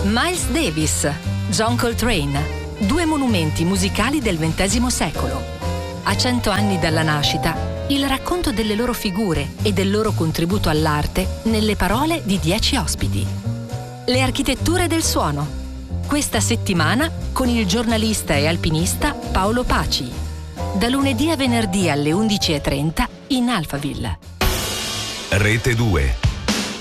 Miles Davis, John Coltrane, due monumenti musicali del XX secolo. A 100 anni dalla nascita, il racconto delle loro figure e del loro contributo all'arte nelle parole di 10 ospiti. Le architetture del suono. Questa settimana con il giornalista e alpinista Paolo Paci. Da lunedì a venerdì alle 11:30 in Alphaville. Rete 2.